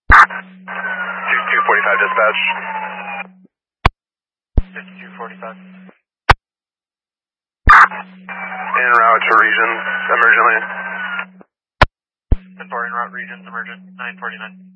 2245 dispatch. 5245. En route to regions, emergently. 10-4 en route regions, emergent, 949.